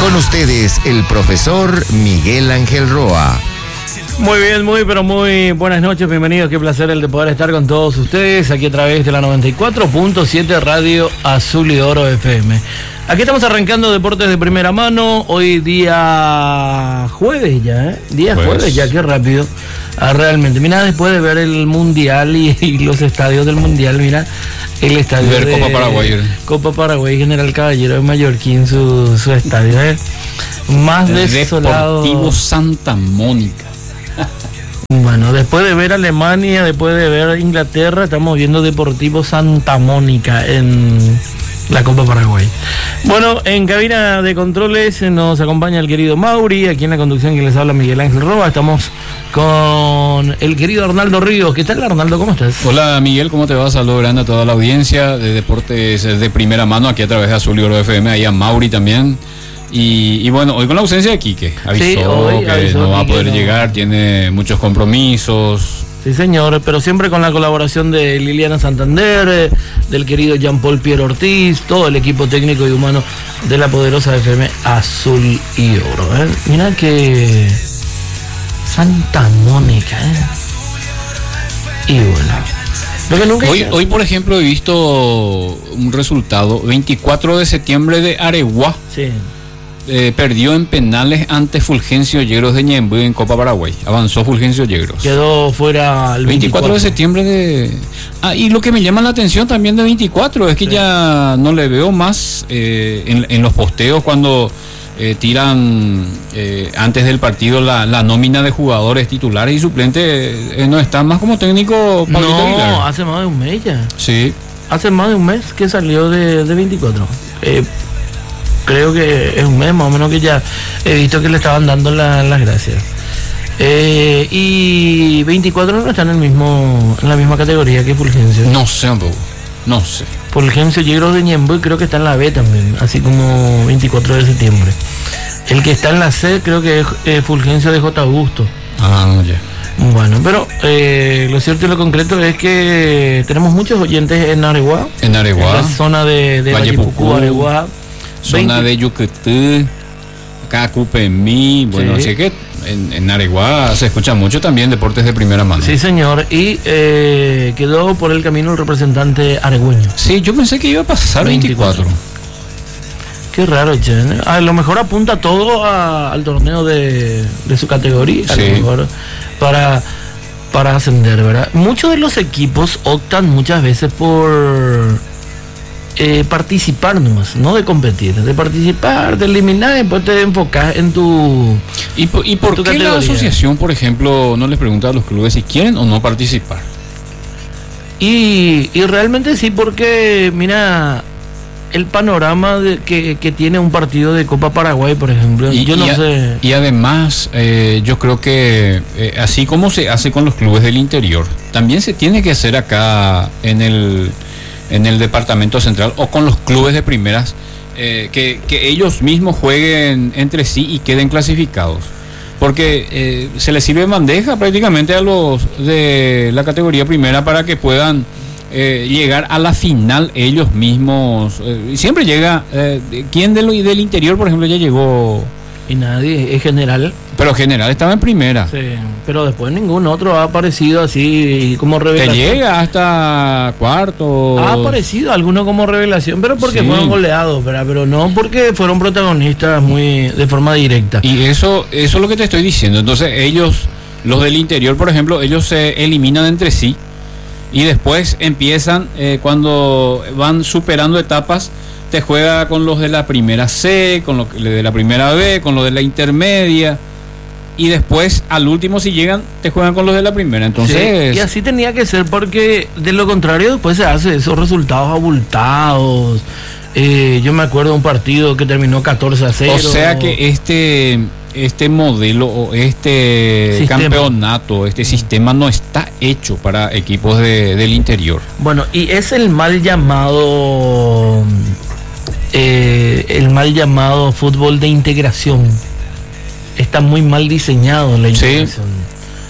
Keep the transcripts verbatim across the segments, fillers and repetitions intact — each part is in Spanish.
Con ustedes, el profesor Miguel Ángel Roa. Muy bien, muy, pero muy buenas noches, bienvenidos, qué placer el de poder estar con todos ustedes aquí a través de la noventa y cuatro punto siete Radio Azul y Oro F M. Aquí estamos arrancando Deportes de Primera Mano, hoy día jueves ya, ¿eh? Día jueves, jueves ya, qué rápido, ah, realmente. Mira, después de ver el Mundial y, y los estadios del Mundial, mira, el estadio ver de Copa Paraguay. Copa Paraguay, General Caballero de Mallorquín, su, su estadio, ¿eh? Más el desolado. Deportivo Santa Mónica. Bueno, después de ver Alemania, después de ver Inglaterra, estamos viendo Deportivo Santa Mónica en la Copa Paraguay. Bueno, en cabina de controles nos acompaña el querido Mauri, aquí en la conducción que les habla Miguel Ángel Roa. Estamos con el querido Arnaldo Ríos. ¿Qué tal, Arnaldo? ¿Cómo estás? Hola, Miguel, ¿cómo te va? Saludos grande a toda la audiencia de Deportes de Primera Mano, aquí a través de Azul y Oro F M, ahí a Mauri también. Y, y bueno, hoy con la ausencia de Quique, avisó sí, hoy, que avisó no va Quique, a poder no. llegar, tiene muchos compromisos. Sí, señor, pero siempre con la colaboración de Liliana Santander, del querido Jean-Paul Pierre Ortiz, todo el equipo técnico y humano de la poderosa F M Azul y Oro. ¿eh? Mira que Santa Mónica, ¿eh? Y bueno. Nunca hoy, hoy, por ejemplo, he visto un resultado, veinticuatro de septiembre de Areguá. Sí. Eh, perdió en penales ante Fulgencio Yegros de Ñemby en Copa Paraguay. Avanzó Fulgencio Yegros. Quedó fuera el veinticuatro. veinticuatro de septiembre de... Ah, y lo que me llama la atención también de veinticuatro es que sí. ya no le veo más eh, en, en los posteos cuando eh, tiran eh, antes del partido la, la nómina de jugadores titulares y suplentes. Eh, no está más como técnico Pablito No, Aguilar. hace más de un mes ya. Sí. Hace más de un mes que salió de, de veinticuatro. Eh, Creo que es un mes más o menos que ya he visto que le estaban dando la, las gracias. Eh, y veinticuatro no está en el mismo, en la misma categoría que Fulgencio. No sé, no sé. Fulgencio Yegros de Ñemby creo que está en la B también, así como veinticuatro de septiembre. El que está en la C creo que es eh, Fulgencio de J. Augusto. Ah, ya. Bueno, pero eh, lo cierto y lo concreto es que tenemos muchos oyentes en Areguá. En Areguá. En la zona de, de Vallepucú, Areguá. Zona veinte de Yucatán, acá Cupemí, bueno, sí. Así que en, en Areguá se escucha mucho también Deportes de Primera Mano. Sí, señor, y eh, quedó por el camino el representante aregüeño. Sí, yo pensé que iba a pasar veinticuatro. Qué raro, che. A lo mejor apunta todo a, al torneo de, de su categoría, sí. A lo mejor para, para ascender, ¿verdad? Muchos de los equipos optan muchas veces por... Eh, participar nomás, no de competir, de participar, de eliminar, después te enfocas en tu ¿Y por, y por qué categoría? La asociación, por ejemplo, no les pregunta a los clubes si quieren o no participar? Y, y realmente sí, porque mira el panorama de, que, que tiene un partido de Copa Paraguay, por ejemplo, y, yo no y a, sé. Y además, eh, yo creo que eh, así como se hace con los clubes del interior, también se tiene que hacer acá en el en el departamento central o con los clubes de primeras, eh, que, que ellos mismos jueguen entre sí y queden clasificados, porque eh, se les sirve bandeja prácticamente a los de la categoría primera para que puedan eh, llegar a la final ellos mismos. Eh, siempre llega, eh, ¿quién del, del interior, por ejemplo, ya llegó? Y nadie, es General. Pero General estaba en primera. Sí, pero después ningún otro ha aparecido así como revelación. Que llega hasta cuarto. Ha aparecido alguno como revelación, pero porque sí. fueron goleados, ¿verdad? Pero no porque fueron protagonistas muy de forma directa. Y eso, eso es lo que te estoy diciendo. Entonces ellos, los del interior, por ejemplo, ellos se eliminan entre sí y después empiezan, eh, cuando van superando etapas, te juega con los de la primera C, con los de la primera B, con los de la intermedia, y después al último, si llegan, te juegan con los de la primera. Entonces sí, y así tenía que ser, porque de lo contrario después se hace esos resultados abultados. Eh, yo me acuerdo de un partido que terminó catorce a cero. O sea que este este modelo o este sistema. campeonato, este sistema no está hecho para equipos de, del interior. Bueno, y es el mal llamado eh, el mal llamado fútbol de integración. Está muy mal diseñado la integración. Sí.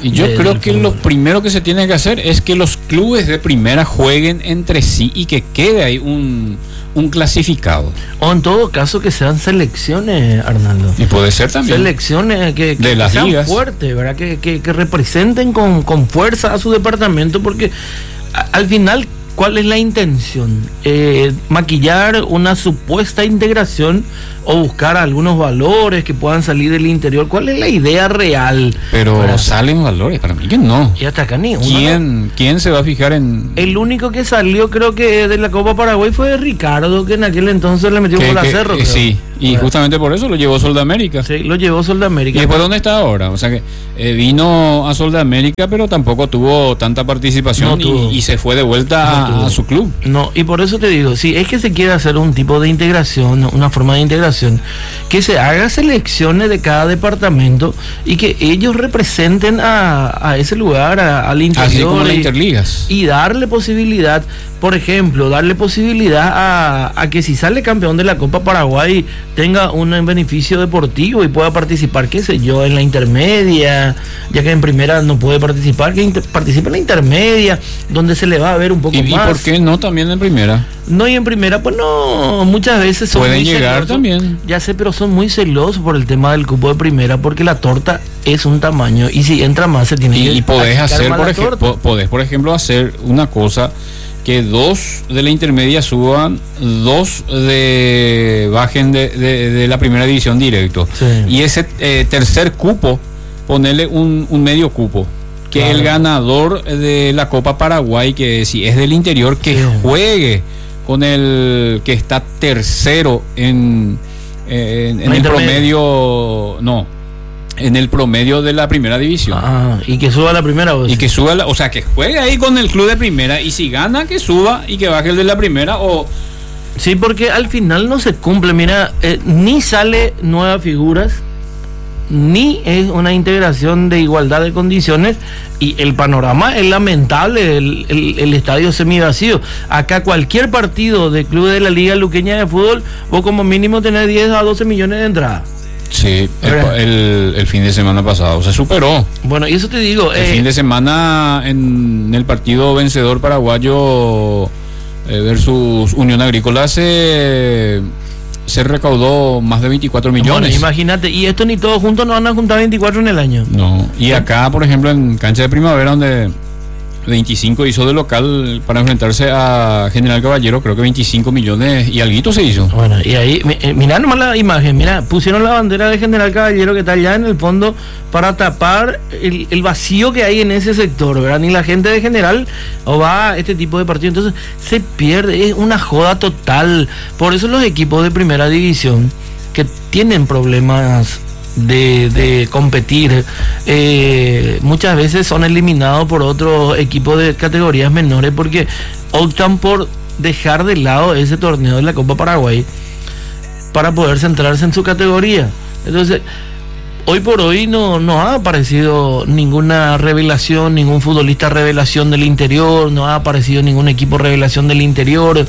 Y yo de, creo que lo primero que se tiene que hacer es que los clubes de primera jueguen entre sí y que quede ahí un, un clasificado. O en todo caso que sean selecciones, Arnaldo. Y puede ser también. Selecciones que, que, de las que sean ligas fuertes, ¿verdad? Que, que, que representen con, con fuerza a su departamento, porque a, al final, ¿cuál es la intención? Eh, maquillar una supuesta integración o buscar algunos valores que puedan salir del interior. ¿Cuál es la idea real? Pero ¿verdad? Salen valores, para mí que no. Y hasta acá ni uno. ¿Quién, No. ¿Quién se va a fijar en...? El único que salió, creo que de la Copa Paraguay, fue Ricardo, que en aquel entonces le metió un Que- gol a que- Cerro. eh, creo. sí, y ¿verdad? justamente por eso lo llevó Sol de América. Sí, lo llevó Sol de América. ¿Y después dónde está ahora? O sea que eh, vino a Sol de América, pero tampoco tuvo tanta participación No tuvo. y, y se fue de vuelta No a, tuvo. a su club. No, y por eso te digo, si es que se quiere hacer un tipo de integración, una forma de integración, que se haga selecciones de cada departamento y que ellos representen a, a ese lugar, a- al interior. Así como las y- interligas. y darle posibilidad, por ejemplo, darle posibilidad a, a que si sale campeón de la Copa Paraguay tenga un beneficio deportivo y pueda participar, qué sé yo, en la intermedia, ya que en primera no puede participar, que inter- participe en la intermedia, donde se le va a ver un poco ¿Y, y más. por qué no también en primera? No, y en primera, pues no, muchas veces son Pueden muy llegar celosos. también. Ya sé, pero son muy celosos por el tema del cupo de primera, porque la torta es un tamaño y si entra más se tiene Y, que y podés achicar hacer, más por la ejemplo, torta. podés, por ejemplo, hacer una cosa que dos de la intermedia suban, dos de bajen de, de- de la primera división directo. Sí. Y ese eh, tercer cupo, ponerle un, un medio cupo. Que Claro. el ganador de la Copa Paraguay, que si es del interior, que Sí. juegue con el que está tercero en, en, en La el intermedia. promedio, no, en el promedio de la primera división. Ah, y que suba la primera voz. Y que suba, la- o sea, que juegue ahí con el club de primera y si gana, que suba y que baje el de la primera o... Sí, porque al final no se cumple, mira, eh, ni sale nuevas figuras, ni es una integración de igualdad de condiciones y el panorama es lamentable, el, el, el estadio semivacío. Acá cualquier partido de club de la Liga Luqueña de Fútbol, vos como mínimo tenés diez a doce millones de entradas. Sí, el, ¿Verdad? el- el fin de semana pasado se superó. Bueno, y eso te digo, El eh, fin de semana en el partido vencedor paraguayo eh, versus Unión Agrícola se, se recaudó más de veinticuatro bueno, millones. imagínate, y esto ni todos juntos no van a juntar veinticuatro en el año. No, y acá, por ejemplo, en cancha de primavera, donde veinticinco hizo de local para enfrentarse a General Caballero, creo que veinticinco millones y alguito se hizo. Bueno, y ahí, mi- eh, mirá nomás la imagen, mira, pusieron la bandera de General Caballero que está allá en el fondo para tapar el, el vacío que hay en ese sector, ¿verdad? Ni la gente de General o va a este tipo de partido, entonces se pierde, es una joda total. Por eso los equipos de primera división que tienen problemas de, de competir, eh, muchas veces son eliminados por otros equipos de categorías menores porque optan por dejar de lado ese torneo de la Copa Paraguay para poder centrarse en su categoría. Entonces, hoy por hoy no, no ha aparecido ninguna revelación, ningún futbolista revelación del interior, no ha aparecido ningún equipo revelación del interior.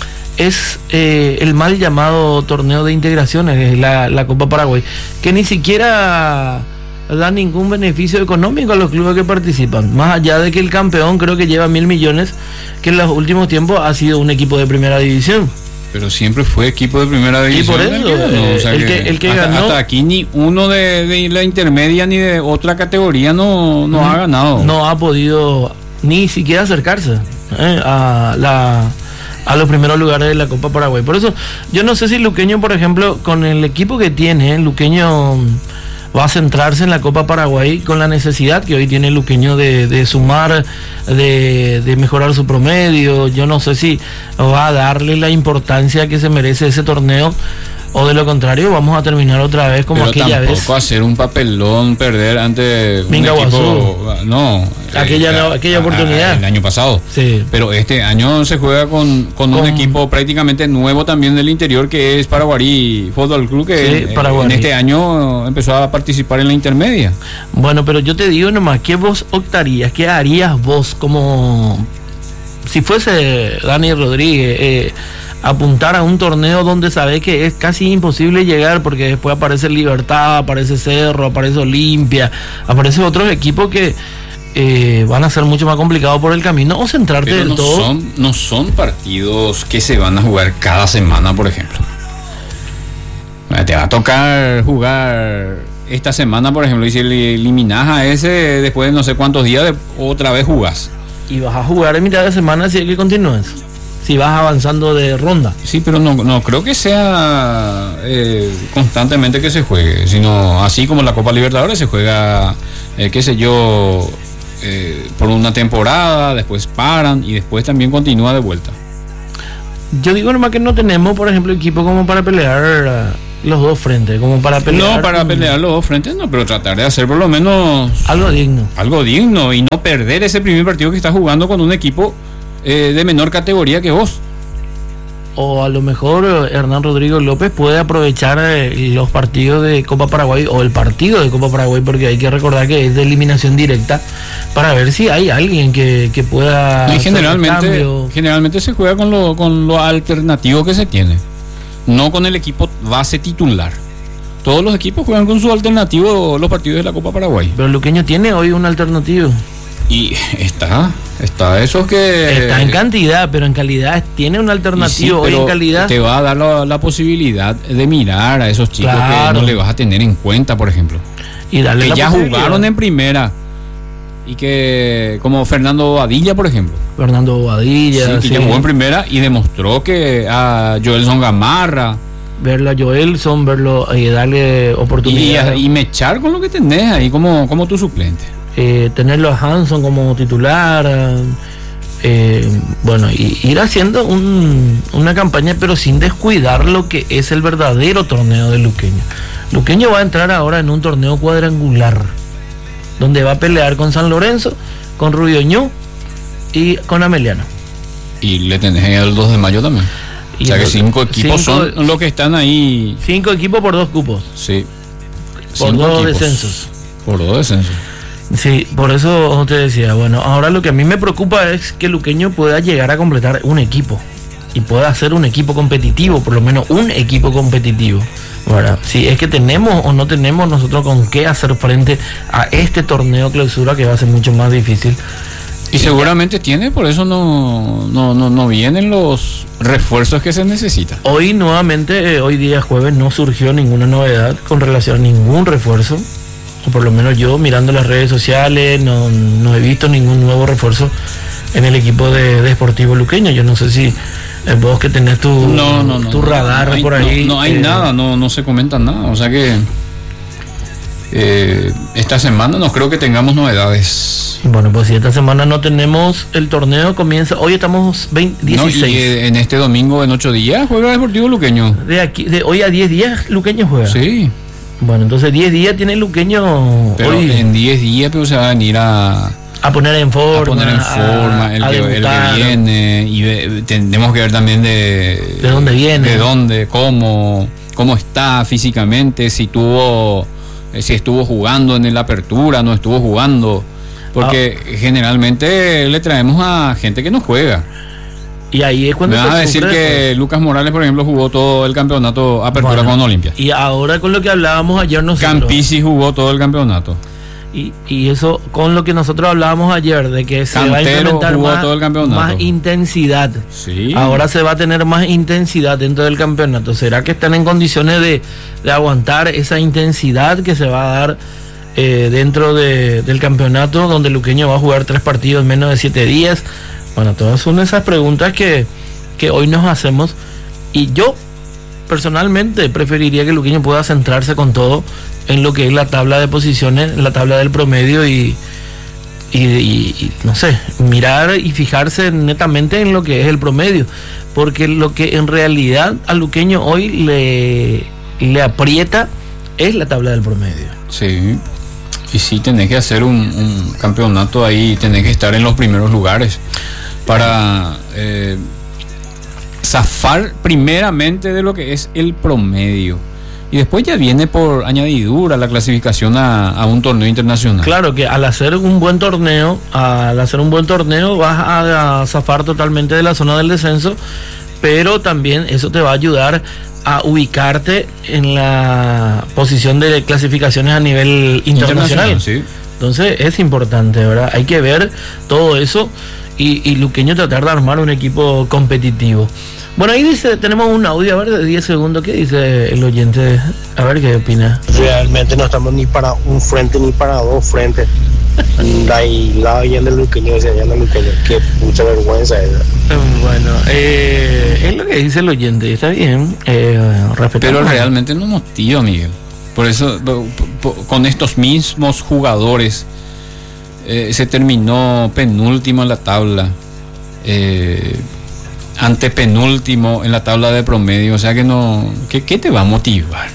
Es eh, el mal llamado torneo de integraciones, la, la Copa Paraguay, que ni siquiera da ningún beneficio económico a los clubes que participan, más allá de que el campeón creo que lleva mil millones, que en los últimos tiempos ha sido un equipo de primera división. Pero siempre fue equipo de primera división. por eso, el que ganó, eh, o sea el que- el que hasta, ganó- hasta aquí ni uno de, de la intermedia ni de otra categoría no, no ha ganado. No ha podido ni siquiera acercarse eh, a la a los primeros lugares de la Copa Paraguay. Por eso yo no sé si Luqueño, por ejemplo, con el equipo que tiene, Luqueño va a centrarse en la Copa Paraguay con la necesidad que hoy tiene Luqueño de, de sumar, de, de mejorar su promedio. Yo no sé si va a darle la importancia que se merece ese torneo o de lo contrario vamos a terminar otra vez como Pero aquella tampoco vez. hacer un papelón, perder ante un Mingaguazú. equipo. No. Aquella eh, no- aquella a- oportunidad. a- El año pasado. Sí. Pero este año se juega con, con, un Con- equipo prácticamente nuevo también del interior que es Paraguarí Fútbol Club, que Sí, eh, Paraguarí. en este año empezó a participar en la intermedia. Bueno, pero yo te digo nomás, ¿qué vos optarías? ¿Qué harías vos como si fuese Dani Rodríguez? Eh, apuntar a un torneo donde sabes que es casi imposible llegar, porque después aparece Libertad, aparece Cerro, aparece Olimpia, aparece otros equipos que eh, van a ser mucho más complicados por el camino, o centrarte Pero del no todo. Son, no son partidos que se van a jugar cada semana, por ejemplo. Te va a tocar jugar esta semana, por ejemplo, y si le eliminás a ese después de no sé cuántos días, de, otra vez jugás. Y vas a jugar en mitad de semana si es que continúes, si vas avanzando de ronda. Sí, pero no, no creo que sea eh, constantemente que se juegue, sino así como la Copa Libertadores se juega, eh, qué sé yo, eh, por una temporada, después paran y después también continúa de vuelta. Yo digo nomás que no tenemos, por ejemplo, equipo como para pelear uh, los dos frentes, como para pelear. No, para con... pelear los dos frentes no, pero tratar de hacer por lo menos algo digno. Algo digno y no perder ese primer partido que estás jugando con un equipo eh, de menor categoría que vos. O a lo mejor Hernán Rodrigo López puede aprovechar eh, los partidos de Copa Paraguay o el partido de Copa Paraguay, porque hay que recordar que es de eliminación directa, para ver si hay alguien que, que pueda y hacer generalmente cambio. generalmente se juega con lo, con lo alternativo que se tiene, no con el equipo base titular. Todos los equipos juegan con su alternativo los partidos de la Copa Paraguay. Pero Luqueño tiene hoy un alternativo. Y está, está esos que... Está en cantidad, pero en calidad tiene un alternativo. Sí, hoy en calidad te va a dar la, la posibilidad de mirar a esos chicos, claro, que no le vas a tener en cuenta, por ejemplo. Y darle que la ya jugaron en primera. Y que, como Fernando Bobadilla, por ejemplo. Fernando Bobadilla. Sí, que sí. ya jugó en primera y demostró que a Joelson Gamarra. Verlo a Joelson, verlo y eh, darle oportunidad. Y, y mechar con lo que tenés ahí como, como tu suplente. Eh, tenerlo a Hanson como titular, eh, bueno, y ir haciendo un, una campaña, pero sin descuidar lo que es el verdadero torneo de Luqueño. Luqueño va a entrar ahora en un torneo cuadrangular, donde va a pelear con San Lorenzo, con Rubio Ñu y con Ameliano. Y le tenés el dos de mayo también. Y o sea que los, cinco equipos cinco, son los que están ahí. Cinco equipos por dos cupos. Sí. Por cinco dos equipos. descensos. Por dos descensos. Sí, por eso te decía, bueno, ahora lo que a mí me preocupa es que Luqueño pueda llegar a completar un equipo y pueda hacer un equipo competitivo, por lo menos un equipo competitivo. Ahora, si es que tenemos o no tenemos nosotros con qué hacer frente a este torneo clausura, que va a ser mucho más difícil. Y seguramente tiene, por eso no, no, no, no vienen los refuerzos que se necesitan. Hoy nuevamente, eh, hoy día jueves, no surgió ninguna novedad con relación a ningún refuerzo. O por lo menos yo, mirando las redes sociales, no, no he visto ningún nuevo refuerzo en el equipo de, de Sportivo Luqueño. Yo no sé si eh, vos que tenés tu, no, no, no, tu radar no hay, por ahí. No, no hay eh, nada, no, no se comenta nada. O sea que eh, esta semana no creo que tengamos novedades. Bueno, pues si esta semana no tenemos el torneo, comienza. Hoy estamos veinte, dieciséis. No, y eh, en este domingo, en ocho días, juega Deportivo Luqueño. De aquí, de hoy a diez días, Luqueño juega. Sí. Bueno, entonces diez días tiene Luqueño. Pero hoy en diez días pero se va a venir a, a poner en forma. A poner en forma a, el, a que, el que viene. Y ve, tenemos que ver también de. ¿De dónde viene? De dónde, cómo, cómo está físicamente, si tuvo. Si estuvo jugando en la apertura, no estuvo jugando. Porque ah. generalmente le traemos a gente que no juega. Y ahí es cuando me se va a decir sufre, que pues. Lucas Morales, por ejemplo, jugó todo el campeonato apertura bueno, con Olimpia. Y ahora con lo que hablábamos ayer nosotros. Campisi jugó todo el campeonato. Y, y eso con lo que nosotros hablábamos ayer, de que se Cantero va a implementar jugó más, todo el campeonato. más intensidad. Sí. Ahora se va a tener más intensidad dentro del campeonato. ¿Será que están en condiciones de, de aguantar esa intensidad que se va a dar eh, dentro de, del campeonato, donde Luqueño va a jugar tres partidos en menos de siete días? Bueno, todas son esas preguntas que, que hoy nos hacemos, y yo personalmente preferiría que Luqueño pueda centrarse con todo en lo que es la tabla de posiciones, la tabla del promedio y, y, y, y no sé, mirar y fijarse netamente en lo que es el promedio, porque lo que en realidad a Luqueño hoy le, le aprieta es la tabla del promedio. Sí. Y sí, tenés que hacer un, un campeonato ahí, tenés que estar en los primeros lugares para eh, zafar primeramente de lo que es el promedio. Y después ya viene por añadidura la clasificación a, a un torneo internacional. Claro que al hacer un buen torneo, al hacer un buen torneo vas a, a zafar totalmente de la zona del descenso, pero también eso te va a ayudar a ubicarte en la posición de clasificaciones a nivel internacional. internacional sí. Entonces es importante, ¿verdad? Hay que ver todo eso y, y Luqueño tratar de armar un equipo competitivo. Bueno, ahí dice, tenemos un audio, a ver, de diez segundos. ¿Qué dice el oyente? A ver qué opina. Realmente no estamos ni para un frente ni para dos frentes. Ahí la bien del Luqueño, ese allá del Luqueño. Qué mucha vergüenza esa. Bueno, eh, es lo que dice el oyente, está bien. Eh, Pero realmente no motiva, Miguel. Por eso, con estos mismos jugadores, eh, se terminó penúltimo en la tabla, eh, antepenúltimo en la tabla de promedio. O sea que no, ¿qué, qué te va a motivar?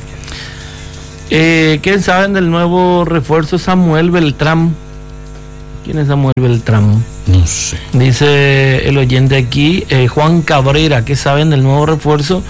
Eh, ¿Quién saben del nuevo refuerzo Samuel Beltrán? ¿Quién es Samuel Beltrán? No sé. Dice el oyente aquí, eh, Juan Cabrera, ¿qué saben del nuevo refuerzo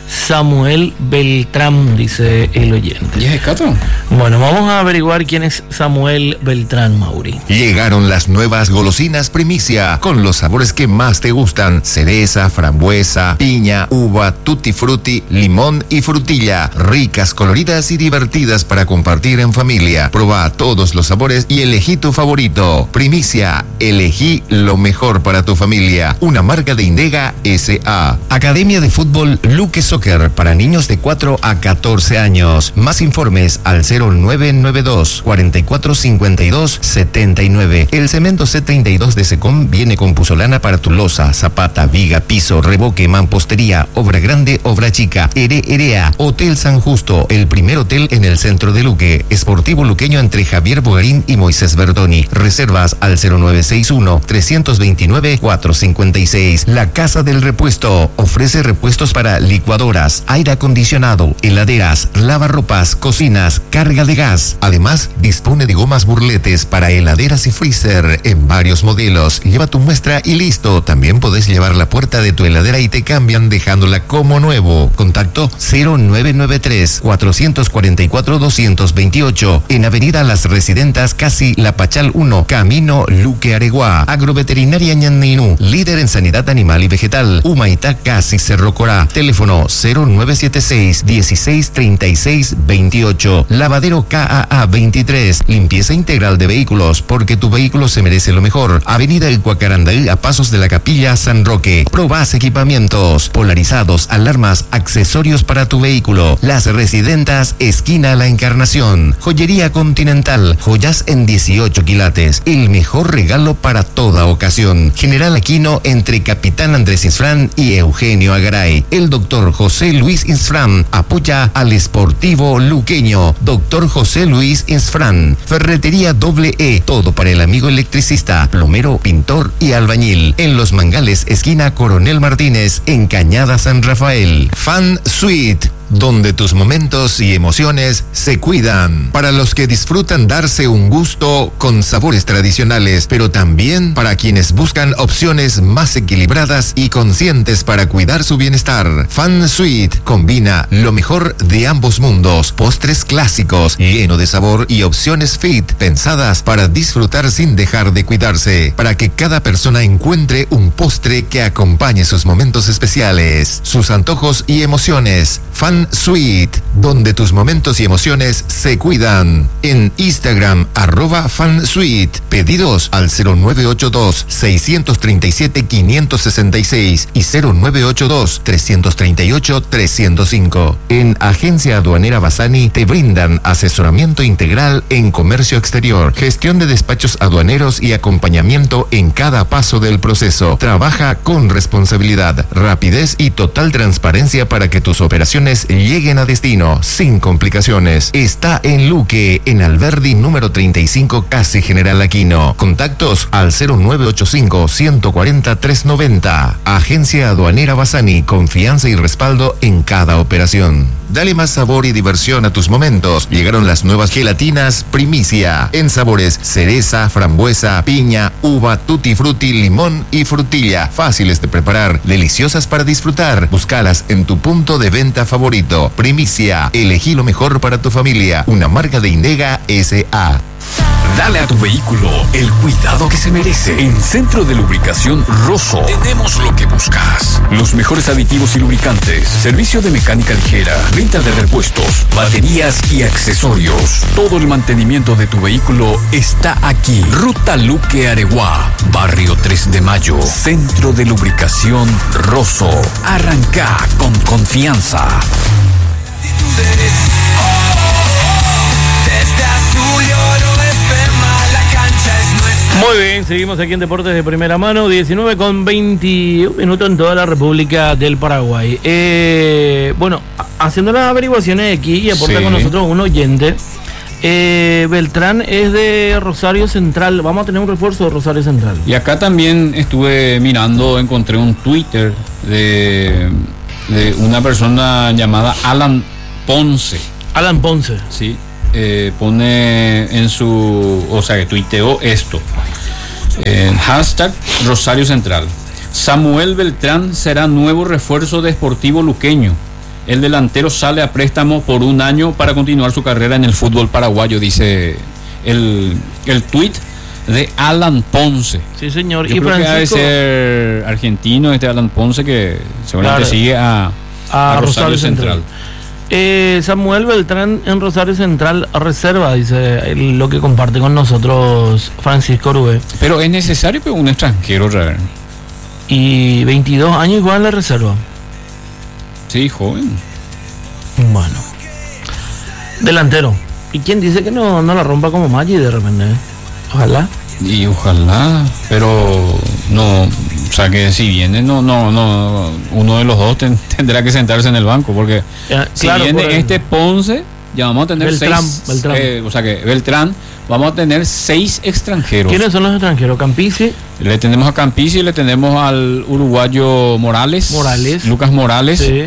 Samuel Beltrán? Dice el oyente. ¿Y es Cato? Bueno, vamos a averiguar quién es Samuel Beltrán, Mauri. Llegaron las nuevas golosinas Primicia, con los sabores que más te gustan: cereza, frambuesa, piña, uva, tutti frutti, limón y frutilla. Ricas, coloridas y divertidas para compartir en familia. Proba todos los sabores y elegí tu favorito. Primicia, elegí lo mejor para tu familia. Una marca de Indega S A. Academia de Fútbol Luque Soccer para niños de cuatro a catorce años. Más informes al cero nueve nueve dos, cuarenta y cuatro cincuenta y dos, setenta y nueve. El cemento C treinta y dos de Secom viene con puzolana para tu losa, zapata, viga, piso, revoque, mampostería, obra grande, obra chica. Ere Erea, Hotel San Justo, el primer hotel en el centro de Luque. Esportivo luqueño entre Javier Bogarín y Moisés Bertoni. Reservas al cero nueve seis uno, tres dos nueve, cuatro cinco seis. La Casa del Repuesto ofrece repuestos para licuadoras, aire acondicionado, heladeras, lavarropas, cocinas, carga de gas. Además, dispone de gomas burletes para heladeras y freezer en varios modelos. Lleva tu muestra y listo. También podés llevar la puerta de tu heladera y te cambian dejándola como nuevo. Contacto cero nueve nueve tres, cuatro cuatro cuatro, dos dos ocho en Avenida Las Residentas, casi La Pachal uno, Camino Luque Areguá. Agroveterinaria Ñandinú, líder en sanidad animal y vegetal. Humaitá, casi Cerro Corá. Teléfono cero nueve siete seis, dieciséis treinta y seis veintiocho. Lavadero K A A veintitrés, limpieza integral de vehículos, porque tu vehículo se merece lo mejor. Avenida El Cuacarandaí, a pasos de la Capilla San Roque. Probás equipamientos, polarizados, alarmas, accesorios para tu vehículo. Las Residentas, esquina La Encarnación. Joyería Continental, joyas en dieciocho quilates, el mejor regalo para toda ocasión. General Aquino, entre Capitán Andrés Insfrán y Eugenio Agaray. El doctor José Luis Insfrán apoya al Esportivo Luqueño. Doctor José Luis Insfrán. Ferretería Doble E, todo para el amigo electricista, plomero, pintor y albañil. En Los Mangales, esquina Coronel Martínez, en Cañada San Rafael. Fan Suite, donde tus momentos y emociones se cuidan. Para los que disfrutan darse un gusto con sabores tradicionales, pero también para quienes buscan opciones más equilibradas y conscientes para cuidar su bienestar. Fan Suite combina lo mejor de ambos mundos. Postres clásicos, lleno de sabor, y opciones fit, pensadas para disfrutar sin dejar de cuidarse, para que cada persona encuentre un postre que acompañe sus momentos especiales, sus antojos y emociones. Fan Suite, donde tus momentos y emociones se cuidan. En Instagram, arroba FanSuite. Pedidos al cero nueve ocho dos, seis tres siete, cinco seis seis y cero nueve ocho dos, tres tres ocho, tres cero cinco. En Agencia Aduanera Bassani te brindan asesoramiento integral en comercio exterior, gestión de despachos aduaneros y acompañamiento en cada paso del proceso. Trabaja con responsabilidad, rapidez y total transparencia para que tus operaciones lleguen a destino sin complicaciones. Está en Luque, en Alberdi número treinta y cinco, casi General Aquino. Contactos al cero nueve ocho cinco, uno cuatro cero, tres nueve cero. Agencia Aduanera Bassani, confianza y respaldo en cada operación. Dale más sabor y diversión a tus momentos. Llegaron las nuevas gelatinas Primicia, en sabores cereza, frambuesa, piña, uva, tutti frutti, limón y frutilla. Fáciles de preparar, deliciosas para disfrutar. Búscalas en tu punto de venta favorito. Primicia, elegí lo mejor para tu familia. Una marca de Indega S A. Dale a tu vehículo el cuidado que se merece. En Centro de Lubricación Rosso tenemos lo que buscas. Los mejores aditivos y lubricantes, servicio de mecánica ligera, venta de repuestos, baterías y accesorios. Todo el mantenimiento de tu vehículo está aquí. Ruta Luque Areguá, Barrio tres de Mayo. Centro de Lubricación Rosso. Arranca con confianza. Muy bien, seguimos aquí en Deportes de Primera Mano, diecinueve con veintiún minutos en toda la República del Paraguay. Eh, bueno, haciendo las averiguaciones aquí y aporta sí. con nosotros un oyente. Eh, Beltrán es de Rosario Central, vamos a tener un refuerzo de Rosario Central. Y acá también estuve mirando, encontré un Twitter de, de una persona llamada Alan Ponce. Alan Ponce. Sí. Eh, pone en su, o sea que tuiteó esto, eh, hashtag Rosario Central. Samuel Beltrán será nuevo refuerzo de Sportivo Luqueño. El delantero sale a préstamo por un año para continuar su carrera en el fútbol paraguayo, dice el, el tuit de Alan Ponce. Sí, señor. Yo y creo Francisco... que debe ser argentino este Alan Ponce, que seguramente claro. sigue a, a, a Rosario, Rosario Central. Central. Eh, Samuel Beltrán en Rosario Central reserva, dice lo que comparte con nosotros Francisco Orue. Pero es necesario un extranjero, Raver. Y veintidós años igual en la reserva. Sí, joven. Bueno. Delantero. ¿Y quién dice que no, no la rompa como Maggi de repente? Ojalá. Y ojalá, pero no, o sea que si viene, no, no, no, uno de los dos ten, tendrá que sentarse en el banco, porque ya, si claro, viene este Ponce, ya vamos a tener Beltrán, seis, Beltrán. Eh, o sea que Beltrán, vamos a tener seis extranjeros. ¿Quiénes son los extranjeros? Campisi. Le tenemos a Campisi, le tenemos al uruguayo Morales, Morales, Lucas Morales, sí.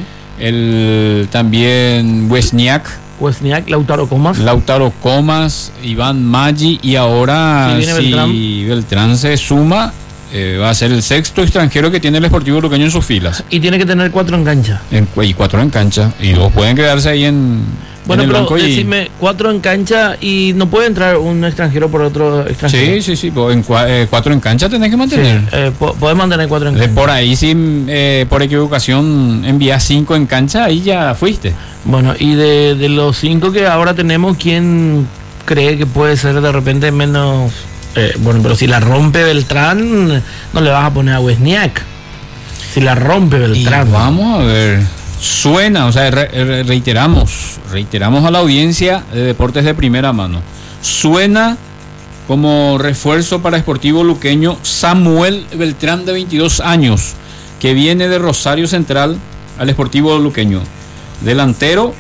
el también Wesniak. Wesniak, Lautaro Comas. Lautaro Comas, Iván Maggi, y ahora si Beltrán. Beltrán se suma, eh, va a ser el sexto extranjero que tiene el Sportivo Luqueño en sus filas. Y tiene que tener cuatro en cancha. En, y cuatro en cancha, y dos pueden quedarse ahí en, bueno, en el pero banco. Decime, y... cuatro en cancha y no puede entrar un extranjero por otro extranjero. Sí, sí, sí, en, eh, cuatro en cancha tenés que mantener. Sí, eh, podés mantener cuatro en de cancha. Por ahí, si eh, por equivocación envías cinco en cancha, ahí ya fuiste. Bueno, y de, de los cinco que ahora tenemos, ¿quién cree que puede ser de repente menos? Eh, bueno, pero si la rompe Beltrán, no le vas a poner a Wesniak. Si la rompe Beltrán. Y vamos a ver. Suena, o sea, re, reiteramos, reiteramos a la audiencia de Deportes de Primera Mano. Suena como refuerzo para Sportivo Luqueño Samuel Beltrán, de veintidós años, que viene de Rosario Central al Sportivo Luqueño. Delantero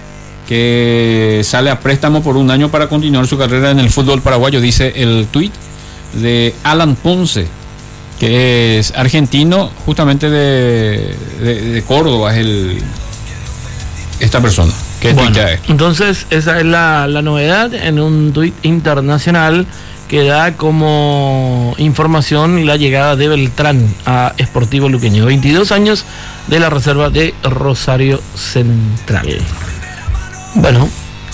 que sale a préstamo por un año para continuar su carrera en el fútbol paraguayo, dice el tuit de Alan Ponce, que es argentino, justamente de, de, de Córdoba, es el esta persona que bueno, entonces esa es la, la novedad en un tuit internacional que da como información la llegada de Beltrán a Sportivo Luqueño, veintidós años, de la reserva de Rosario Central. Bueno,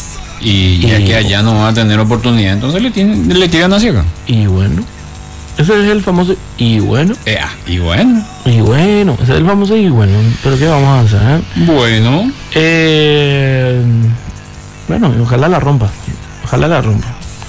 y ya y, que allá no va a tener oportunidad, entonces le, tienen, le tiran hacia acá. Y bueno, ese es el famoso y bueno. Eh, y bueno. Y bueno, ese es el famoso y bueno. Pero ¿qué vamos a hacer? Eh? Bueno. Eh, bueno, ojalá la rompa. Ojalá la rompa.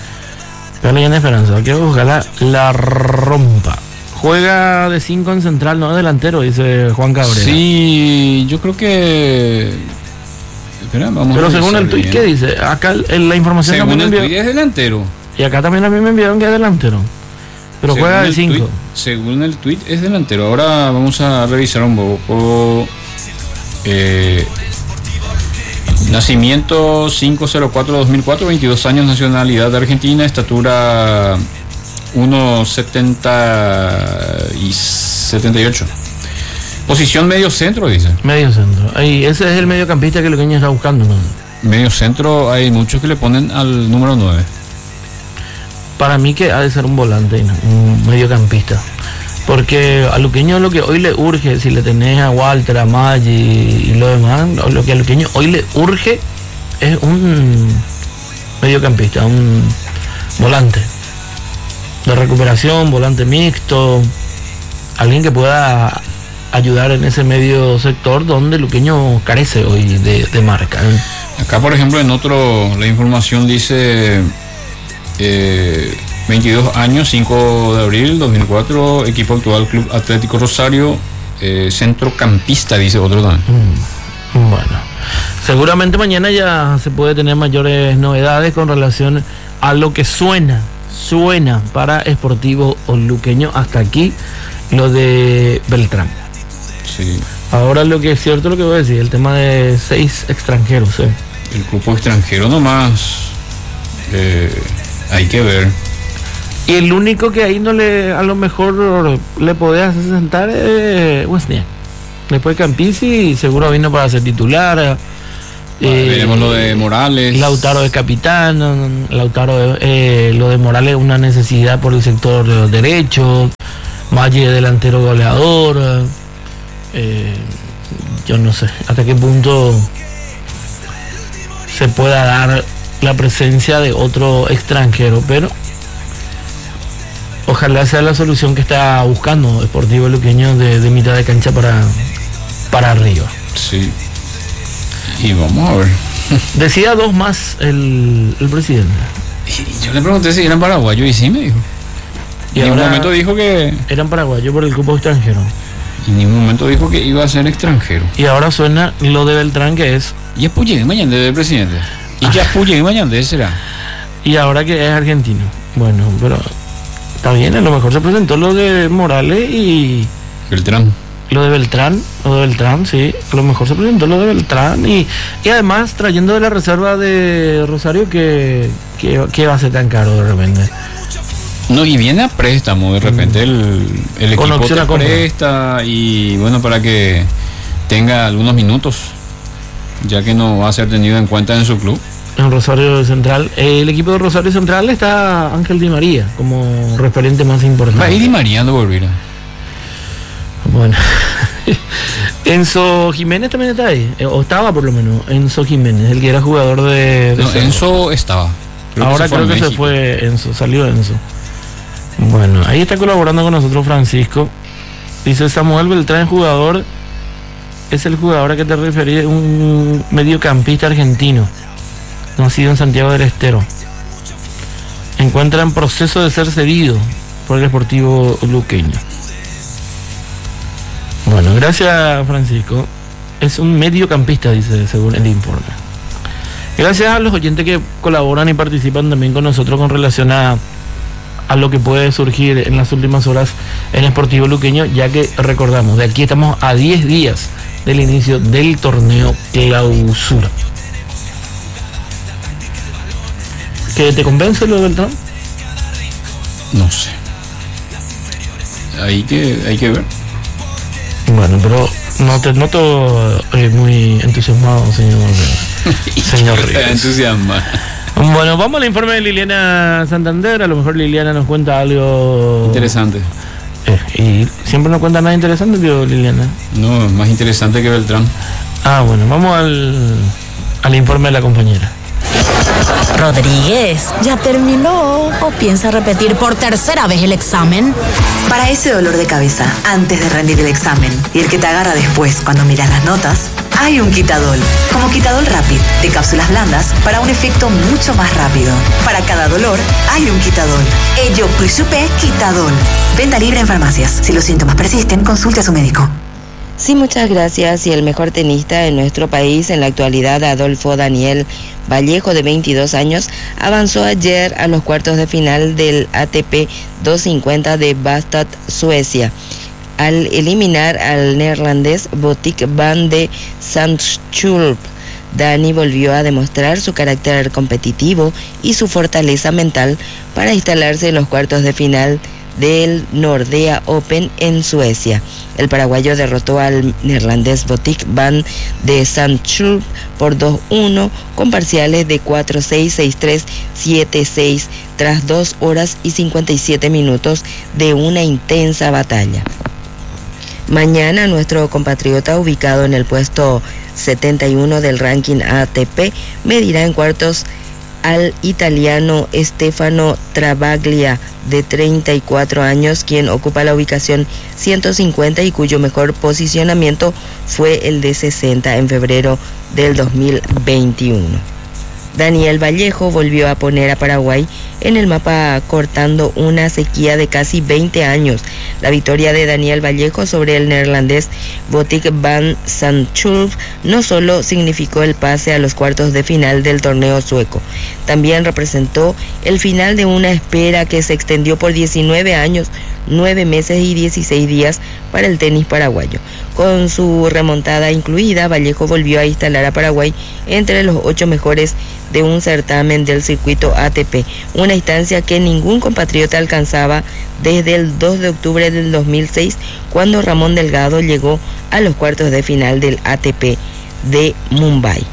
Pero hay una esperanza, que ojalá la rompa. Juega de cinco en Central, no delantero, dice Juan Cabrera. Sí, yo creo que... Espera, vamos Pero según el tuit, ¿qué dice? Acá en la información según también el tuit es delantero. Y acá también a mí me enviaron que es delantero. Pero según juega de cinco. Según el tuit es delantero. Ahora vamos a revisar un poco. Eh, nacimiento cinco cero cuatro dos mil cuatro, veintidós años, nacionalidad de Argentina, estatura uno setenta y setenta y ocho. Posición medio centro, dice. Medio centro. Ahí, ese es el mediocampista que Luqueño está buscando, ¿no? Medio centro, hay muchos que le ponen al número nueve. Para mí que ha de ser un volante, ¿no? Un mediocampista. Porque a Luqueño lo que hoy le urge, si le tenés a Walter, a Maggi y lo demás, lo que a Luqueño hoy le urge es un mediocampista, un volante. de recuperación, volante mixto, alguien que pueda ayudar en ese medio sector donde Luqueño carece hoy de, de marca, ¿eh? Acá, por ejemplo, en otro, la información dice eh, veintidós años, cinco de abril dos mil cuatro, equipo actual Club Atlético Rosario, eh, centrocampista, dice otro también. Mm, bueno, seguramente mañana ya se puede tener mayores novedades con relación a lo que suena, suena para Sportivo Luqueño. Hasta aquí lo de Beltrán. Sí. Ahora lo que es cierto, lo que voy a decir, el tema de seis extranjeros, ¿eh? El grupo extranjero nomás, eh, hay que ver. Y el único que ahí no le, a lo mejor le podés hacer sentar es Wozniak. Después Campisi seguro vino para ser titular. Vale, eh, veremos lo de Morales. Lautaro es capitán, Lautaro eh, lo de Morales es una necesidad por el sector derecho. Valle delantero goleador. Eh, yo no sé hasta qué punto se pueda dar la presencia de otro extranjero, pero ojalá sea la solución que está buscando Sportivo Luqueño de, de mitad de cancha para, para arriba. Sí. Y vamos a ver. Decía dos más el, el presidente. Y yo le pregunté si eran paraguayos y sí me dijo. Y en ningún ahora momento dijo que. Eran paraguayos por el grupo extranjero. En ningún momento dijo que iba a ser extranjero. Y ahora suena lo de Beltrán, que es. Y es Puyén Mañandé del presidente. ¿Y qué es Puyén Mañandé será? Y ahora que es argentino. Bueno, pero está bien, a lo mejor se presentó lo de Morales y. Beltrán. Lo de Beltrán, lo de Beltrán, sí. A lo mejor se presentó lo de Beltrán. Y, y además trayendo de la reserva de Rosario, que, que, que va a ser tan caro de repente. No, y viene a préstamo, de repente el, el equipo te presta y bueno, para que tenga algunos minutos, ya que no va a ser tenido en cuenta en su club. En Rosario Central, el equipo de Rosario Central está Ángel Di María como referente más importante. Va a ir Di María no volverá. Bueno, Enzo Jiménez también está ahí, o estaba por lo menos, Enzo Jiménez, el que era jugador de... de no, Enzo estaba. Creo Ahora que creo que México. Se fue Enzo, salió Enzo. Bueno, ahí está colaborando con nosotros Francisco. Dice Samuel Beltrán, jugador, es el jugador a que te referí, un mediocampista argentino, nacido en Santiago del Estero. Encuentra en proceso de ser cedido por el Sportivo Luqueño. Bueno, gracias Francisco. Es un mediocampista, dice, según el informe. Gracias a los oyentes que colaboran y participan también con nosotros con relación a a lo que puede surgir en las últimas horas en Sportivo Luqueño, ya que recordamos, de aquí estamos a diez días del inicio del torneo Clausura. ¿Qué te convence lo del Beltrán? No sé. Hay que, hay que ver. Bueno, pero no te noto eh, muy entusiasmado, señor. señor Ríos. Entusiasmado. Bueno, vamos al informe de Liliana Santander. A lo mejor Liliana nos cuenta algo interesante. Eh, y siempre nos cuenta nada interesante, tío Liliana. No, más interesante que Beltrán. Ah, bueno, vamos al, al informe de la compañera. Rodríguez, ¿ya terminó o piensa repetir por tercera vez el examen? Para ese dolor de cabeza antes de rendir el examen y el que te agarra después cuando miras las notas, hay un Quitadol. Como Quitadol Rapid, de cápsulas blandas para un efecto mucho más rápido. Para cada dolor, hay un Quitadol. Ello Puisupe Quitadol. Venta libre en farmacias. Si los síntomas persisten, consulte a su médico. Sí, muchas gracias. Y el mejor tenista en nuestro país en la actualidad, Adolfo Daniel Vallejo, de veintidós años, avanzó ayer a los cuartos de final del A T P doscientos cincuenta de Bastad, Suecia, al eliminar al neerlandés Botik van de Zandschulp. Dani volvió a demostrar su carácter competitivo y su fortaleza mental para instalarse en los cuartos de final del Nordea Open en Suecia. El paraguayo derrotó al neerlandés Botik van de Zandschulp por dos uno con parciales de cuatro seis, seis tres, siete seis tras dos horas y cincuenta y siete minutos de una intensa batalla. Mañana nuestro compatriota, ubicado en el puesto setenta y uno del ranking A T P, medirá en cuartos al italiano Stefano Travaglia, de treinta y cuatro años, quien ocupa la ubicación ciento cincuenta y cuyo mejor posicionamiento fue el de sesenta en febrero del dos mil veintiuno. Daniel Vallejo volvió a poner a Paraguay en el mapa cortando una sequía de casi veinte años. La victoria de Daniel Vallejo sobre el neerlandés Botik van Zandschulp no solo significó el pase a los cuartos de final del torneo sueco, también representó el final de una espera que se extendió por diecinueve años, nueve meses y dieciséis días para el tenis paraguayo. Con su remontada incluida, Vallejo volvió a instalar a Paraguay entre los ocho mejores de un certamen del circuito A T P, una instancia que ningún compatriota alcanzaba desde el dos de octubre del dos mil seis, cuando Ramón Delgado llegó a los cuartos de final del A T P de Mumbai.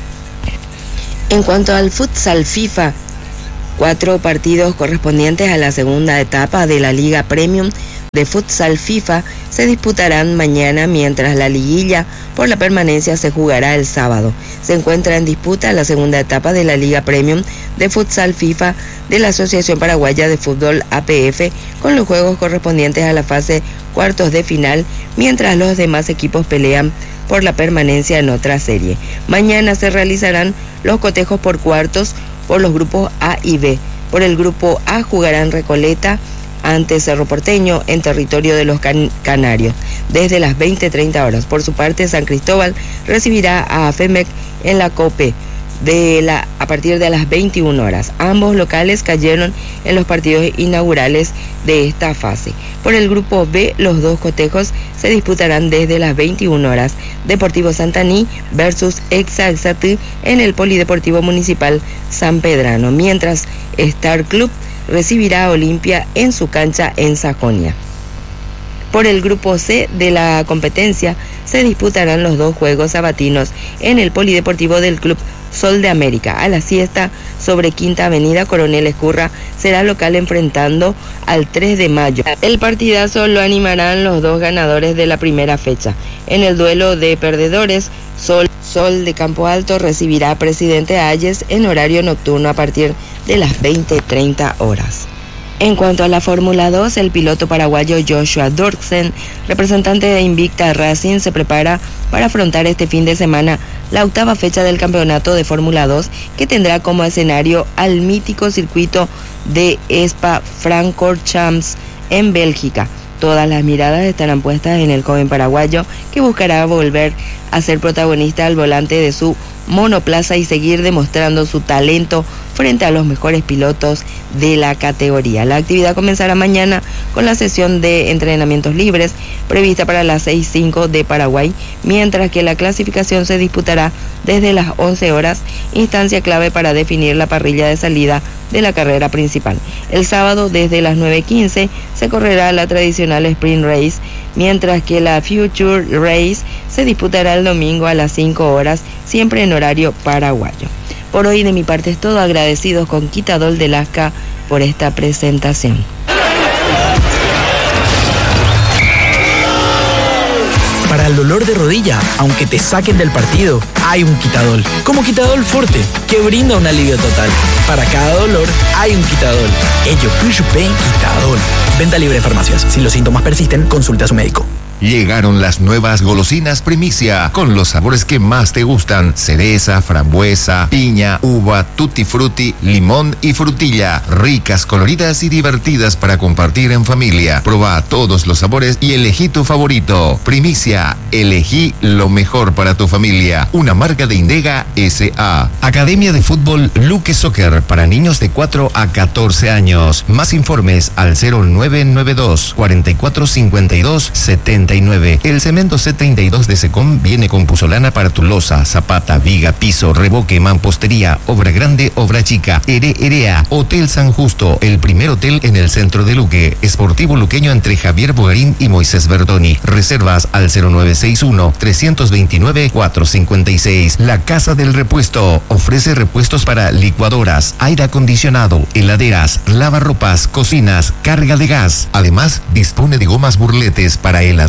En cuanto al futsal FIFA, cuatro partidos correspondientes a la segunda etapa de la Liga Premium de Futsal FIFA se disputarán mañana, mientras la liguilla por la permanencia se jugará el sábado. Se encuentra en disputa la segunda etapa de la Liga Premium de Futsal FIFA de la Asociación Paraguaya de Fútbol A P F, con los juegos correspondientes a la fase cuartos de final, mientras los demás equipos pelean por la permanencia en otra serie. Mañana se realizarán los cotejos por cuartos por los grupos A y B. Por el grupo A jugarán Recoleta ante Cerro Porteño en territorio de los can- Canarios desde las veinte treinta horas. Por su parte, San Cristóbal recibirá a FEMEC en la COPE de la, a partir de las veintiuna horas. Ambos locales cayeron en los partidos inaugurales de esta fase. Por el grupo B, los dos cotejos se disputarán desde las veintiuna horas. Deportivo Santaní versus Exalzatí en el Polideportivo Municipal San Pedrano, mientras Star Club recibirá a Olimpia en su cancha en Sajonia. Por el grupo C de la competencia se disputarán los dos juegos sabatinos en el Polideportivo del Club Sol de América. A la siesta sobre Quinta Avenida Coronel Escurra será local enfrentando al tres de mayo. El partidazo lo animarán los dos ganadores de la primera fecha. En el duelo de perdedores, Sol, Sol de Campo Alto recibirá a Presidente Hayes en horario nocturno a partir de las veinte treinta horas. En cuanto a la Fórmula dos, el piloto paraguayo Joshua Dorksen, representante de Invicta Racing, se prepara para afrontar este fin de semana la octava fecha del campeonato de Fórmula dos, que tendrá como escenario al mítico circuito de Spa-Francorchamps en Bélgica. Todas las miradas estarán puestas en el joven paraguayo, que buscará volver a ser protagonista al volante de su monoplaza y seguir demostrando su talento frente a los mejores pilotos de la categoría. La actividad comenzará mañana con la sesión de entrenamientos libres prevista para las seis cinco de Paraguay, mientras que la clasificación se disputará desde las once horas, instancia clave para definir la parrilla de salida de la carrera principal. El sábado desde las nueve quince se correrá la tradicional Sprint Race, mientras que la Future Race se disputará el domingo a las cinco horas, siempre en horario paraguayo. Por hoy de mi parte es todo, agradecidos con Quitadol de Lasca por esta presentación. Para el dolor de rodilla, aunque te saquen del partido, hay un Quitadol. Como Quitadol Forte, que brinda un alivio total. Para cada dolor, hay un Quitadol. Ello, Pushupé, Quitadol. Venta libre en farmacias. Si los síntomas persisten, consulte a su médico. Llegaron las nuevas golosinas Primicia, con los sabores que más te gustan: cereza, frambuesa, piña, uva, tutti frutti, limón y frutilla. Ricas, coloridas y divertidas para compartir en familia. Proba todos los sabores y elegí tu favorito. Primicia, elegí lo mejor para tu familia. Una marca de Indega S A. Academia de Fútbol Luque Soccer para niños de cuatro a catorce años. Más informes al cero nueve nueve dos, cuatro cuatro cinco dos, siete nueve. El cemento C treinta y dos de Secom viene con puzolana para tu losa, zapata, viga, piso, revoque, mampostería, obra grande, obra chica. Ere Erea, Hotel San Justo, el primer hotel en el centro de Luque. Esportivo luqueño entre Javier Bogarín y Moisés Verdoni. Reservas al cero nueve seis uno, tres dos nueve, cuatro cinco seis. La Casa del Repuesto ofrece repuestos para licuadoras, aire acondicionado, heladeras, lavarropas, cocinas, carga de gas. Además, dispone de gomas burletes para heladeras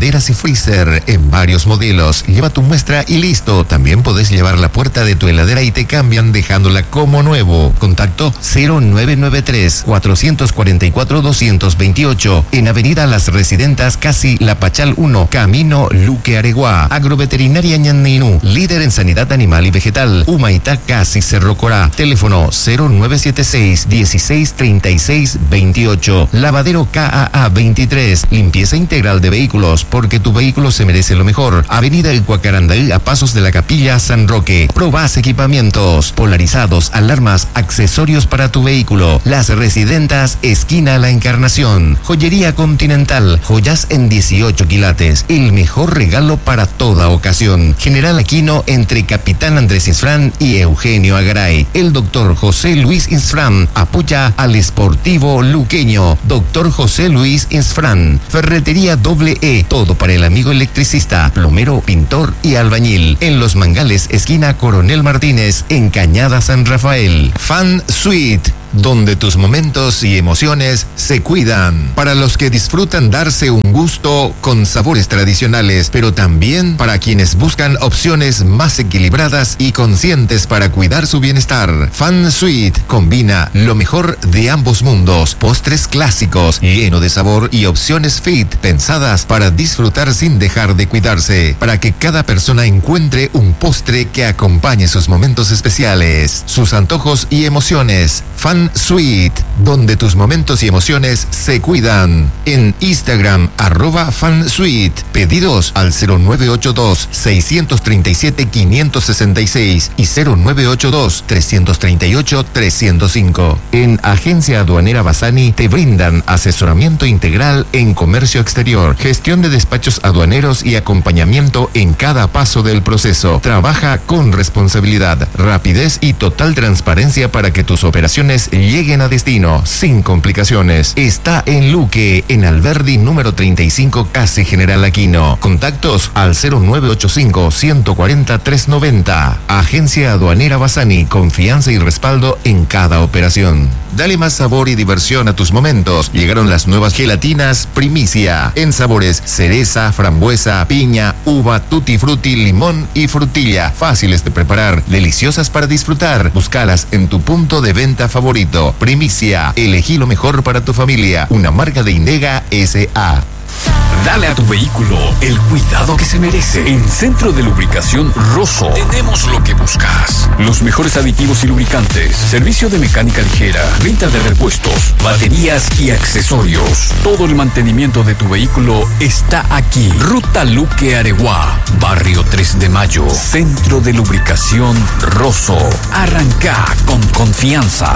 heladeras y freezer en varios modelos. Lleva tu muestra y listo. También podés llevar la puerta de tu heladera y te cambian dejándola como nuevo. Contacto cero nueve nueve tres, cuatro cuatro cuatro, dos dos ocho en Avenida Las Residentas, casi La Pachal uno, Camino Luque Areguá. Agroveterinaria Ñanninú, líder en sanidad animal y vegetal. Humaitá, casi Cerro Corá. Teléfono cero nueve siete seis, dieciséis treinta y seis veintiocho. Lavadero K A A veintitrés. Limpieza integral de vehículos, porque tu vehículo se merece lo mejor. Avenida El Cuacarandaí, a pasos de la Capilla San Roque. Probás equipamientos, polarizados, alarmas, accesorios para tu vehículo. Las Residentas, esquina La Encarnación. Joyería Continental, joyas en dieciocho quilates. El mejor regalo para toda ocasión. General Aquino, entre Capitán Andrés Isfrán y Eugenio Agaray. El doctor José Luis Isfrán apoya al Sportivo Luqueño. Doctor José Luis Isfrán. Ferretería Doble E, todo para el amigo electricista, plomero, pintor y albañil. En Los Mangales, esquina Coronel Martínez, en Cañada San Rafael. Fan Suite, donde tus momentos y emociones se cuidan. Para los que disfrutan darse un gusto con sabores tradicionales, pero también para quienes buscan opciones más equilibradas y conscientes para cuidar su bienestar. Fan Suite combina lo mejor de ambos mundos. Postres clásicos, lleno de sabor, y opciones fit, pensadas para disfrutar sin dejar de cuidarse, para que cada persona encuentre un postre que acompañe sus momentos especiales, sus antojos y emociones. Fan Suite, donde tus momentos y emociones se cuidan. En Instagram, arroba FanSuite. Pedidos al cero nueve ocho dos, seis tres siete, cinco seis seis y cero nueve ocho dos, tres tres ocho, tres cero cinco. En Agencia Aduanera Bassani te brindan asesoramiento integral en comercio exterior, gestión de despachos aduaneros y acompañamiento en cada paso del proceso. Trabaja con responsabilidad, rapidez y total transparencia para que tus operaciones lleguen a destino sin complicaciones. Está en Luque, en Alberdi número treinta y cinco, casi General Aquino. Contactos al cero nueve ocho cinco, uno cuatro cero, tres nueve cero. Agencia Aduanera Bassani, confianza y respaldo en cada operación. Dale más sabor y diversión a tus momentos. Llegaron las nuevas gelatinas Primicia, en sabores cereza, frambuesa, piña, uva, tutti frutti, limón y frutilla. Fáciles de preparar, deliciosas para disfrutar. Búscalas en tu punto de venta favorito. Primicia, elegí lo mejor para tu familia. Una marca de Indega S A. Dale a tu vehículo el cuidado que se merece. En Centro de Lubricación Rosso tenemos lo que buscas. Los mejores aditivos y lubricantes, servicio de mecánica ligera, venta de repuestos, baterías y accesorios. Todo el mantenimiento de tu vehículo está aquí. Ruta Luque Areguá, Barrio tres de Mayo. Centro de Lubricación Rosso. Arranca con confianza.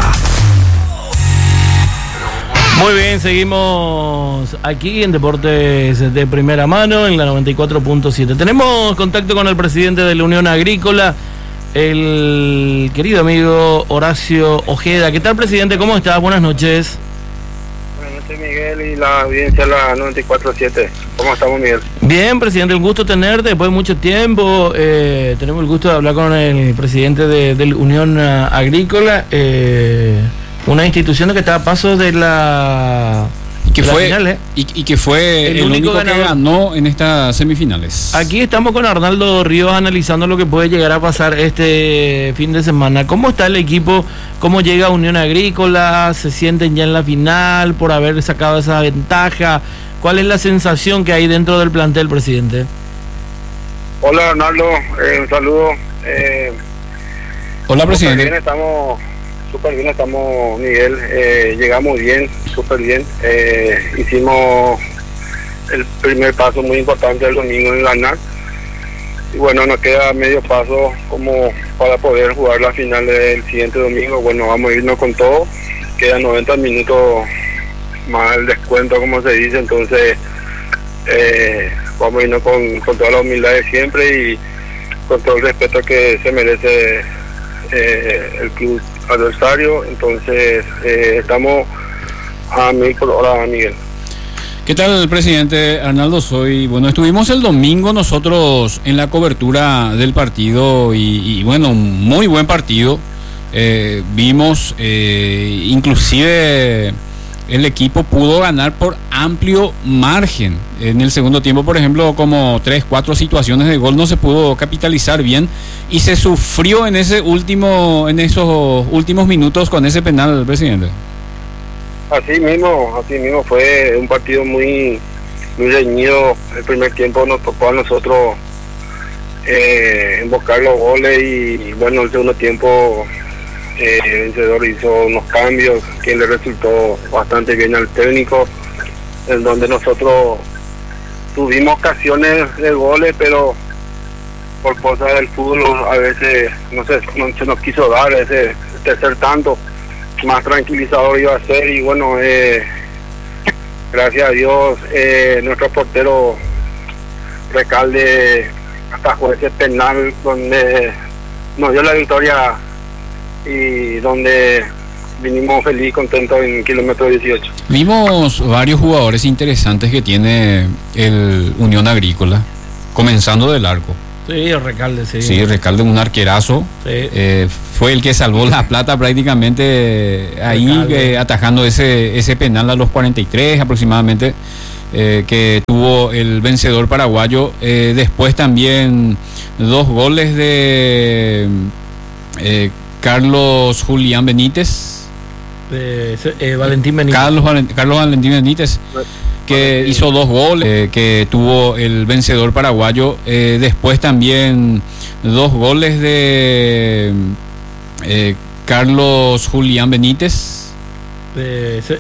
Muy bien, seguimos aquí en Deportes de Primera Mano en la noventa y cuatro punto siete. Tenemos contacto con el presidente de la Unión Agrícola, el querido amigo Horacio Ojeda. ¿Qué tal, presidente? ¿Cómo estás? Buenas noches. Buenas noches, Miguel, y la audiencia de la noventa y cuatro punto siete. ¿Cómo estamos, Miguel? Bien, presidente, un gusto tenerte después de mucho tiempo. Eh, tenemos el gusto de hablar con el presidente de, de la Unión Agrícola. Eh, Una institución que está a pasos de la, y que de la fue final, ¿eh? y, y que fue el, el único, único que ganó en estas semifinales. Aquí estamos con Arnaldo Ríos analizando lo que puede llegar a pasar este fin de semana. ¿Cómo está el equipo? ¿Cómo llega Unión Agrícola? ¿Se sienten ya en la final por haber sacado esa ventaja? ¿Cuál es la sensación que hay dentro del plantel, presidente? Hola, Arnaldo, eh, un saludo. Eh, Hola, presidente. Bien, estamos súper bien, estamos, Miguel, eh, llegamos bien, súper bien, eh, hicimos el primer paso muy importante el domingo en ganar, y bueno, nos queda medio paso como para poder jugar la final del siguiente domingo. Bueno, vamos a irnos con todo, quedan noventa minutos más el descuento, como se dice, entonces eh, vamos a irnos con, con toda la humildad de siempre y con todo el respeto que se merece eh, el club adversario. Entonces eh, estamos a mil por hora, Miguel. ¿Qué tal, presidente? Arnaldo Soy. Bueno, estuvimos el domingo nosotros en la cobertura del partido y, y bueno, un muy buen partido. Eh, vimos eh, inclusive el equipo pudo ganar por amplio margen. En el segundo tiempo, por ejemplo, como tres, cuatro situaciones de gol no se pudo capitalizar bien y se sufrió en ese último, en esos últimos minutos con ese penal, presidente. Así mismo, así mismo fue un partido muy, muy reñido. El primer tiempo nos tocó a nosotros eh, invocar los goles y bueno, el segundo tiempo eh, el vencedor hizo unos cambios que le resultó bastante bien al técnico, en donde nosotros tuvimos ocasiones de goles, pero por cosas del fútbol a veces no se, no se nos quiso dar ese tercer tanto. Más tranquilizador iba a ser y bueno, eh, gracias a Dios eh, nuestro portero Recalde atajó ese penal donde nos dio la victoria y donde vinimos feliz y contentos en kilómetro dieciocho. Vimos varios jugadores interesantes que tiene el Unión Agrícola, comenzando del arco. Sí, Recalde, sí. Sí, Recalde, un arquerazo. Sí. Eh, fue el que salvó la plata prácticamente ahí, eh, atajando ese, ese penal a los cuarenta y tres aproximadamente, eh, que tuvo el vencedor paraguayo. Eh, después también dos goles de eh, Carlos Julián Benítez. De, eh, Valentín Benítez. Carlos, Carlos Valentín Benítez. Que hizo dos goles, eh, que tuvo el vencedor paraguayo. Eh, después también dos goles de eh, Carlos Julián Benítez. De,